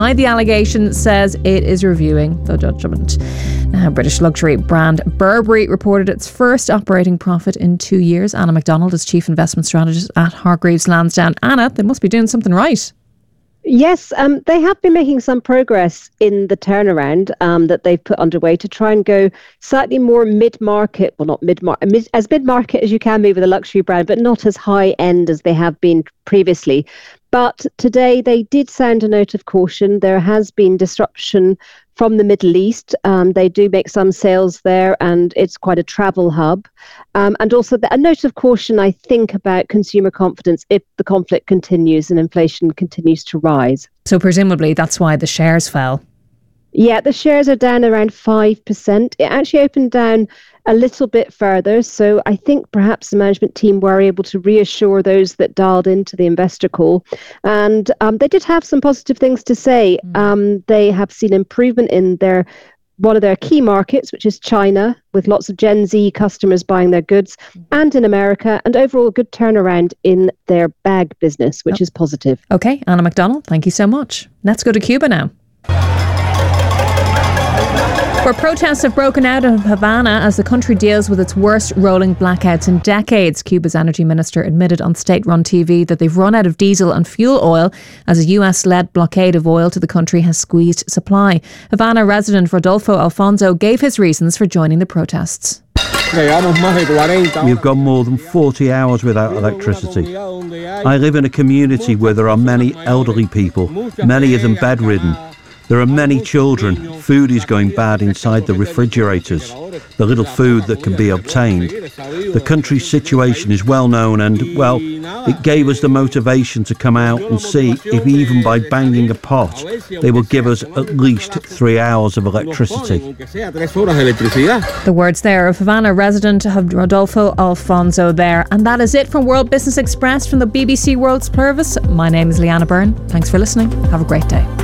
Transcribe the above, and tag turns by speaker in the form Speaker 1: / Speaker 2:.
Speaker 1: The allegation says it is reviewing the judgment. Now, British luxury brand Burberry reported its first operating profit in 2 years. Anna MacDonald is Chief Investment Strategist at Hargreaves Lansdown. Anna, they must be doing something right.
Speaker 2: Yes, they have been making some progress in the turnaround that they've put underway to try and go slightly more mid-market, well, not mid-market, as mid-market as you can be with a luxury brand, but not as high-end as they have been previously. But today they did sound a note of caution. There has been disruption from the Middle East. They do make some sales there, and it's quite a travel hub. And also a note of caution, I think, about consumer confidence if the conflict continues and inflation continues to rise.
Speaker 1: So presumably that's why the shares fell.
Speaker 2: Yeah, the shares are down around 5%. It actually opened down a little bit further. So I think perhaps the management team were able to reassure those that dialed into the investor call. And they did have some positive things to say. They have seen improvement in one of their key markets, which is China, with lots of Gen Z customers buying their goods, and in America, and overall a good turnaround in their bag business, which is positive.
Speaker 1: Okay, Anna MacDonald, thank you so much. Let's go to Cuba now, where protests have broken out in Havana as the country deals with its worst rolling blackouts in decades. Cuba's energy minister admitted on state-run TV that they've run out of diesel and fuel oil as a US-led blockade of oil to the country has squeezed supply. Havana resident Rodolfo Alfonso gave his reasons for joining the protests.
Speaker 3: We've gone more than 40 hours without electricity. I live in a community where there are many elderly people, many of them bedridden. There are many children. Food is going bad inside the refrigerators, the little food that can be obtained. The country's situation is well known and, well, it gave us the motivation to come out and see if even by banging a pot, they will give us at least 3 hours of electricity.
Speaker 1: The words there of Havana resident Rodolfo Alfonso there. And that is it from World Business Express from the BBC World Service. My name is Leanna Byrne. Thanks for listening. Have a great day.